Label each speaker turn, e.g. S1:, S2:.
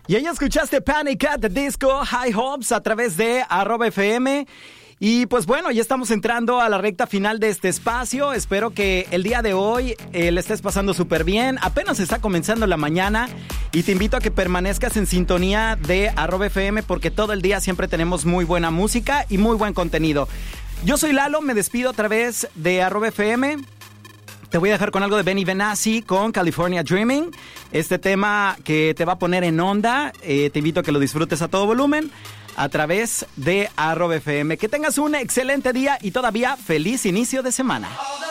S1: Y ahí escuchaste Panic at the Disco, High Hopes a través de @FM. Y pues bueno, ya estamos entrando a la recta final de este espacio. Espero que el día de hoy le estés pasando súper bien. Apenas está comenzando la mañana y te invito a que permanezcas en sintonía de @FM porque todo el día siempre tenemos muy buena música y muy buen contenido. Yo soy Lalo, me despido a través de @FM. Te voy a dejar con algo de Benny Benassi con California Dreaming. Este tema que te va a poner en onda. Te invito a que lo disfrutes a todo volumen a través de @FM. Que tengas un excelente día y todavía feliz inicio de semana.